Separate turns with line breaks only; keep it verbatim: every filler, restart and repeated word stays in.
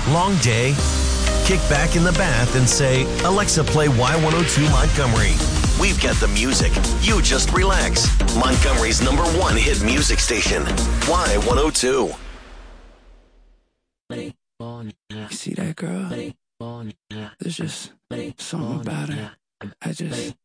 Long day? Kick back in the bath and say, Alexa, play Y one oh two Montgomery. We've got the music. You just relax. Montgomery's number one hit music station, Y one oh two.
You see that girl? There's just something about her. I just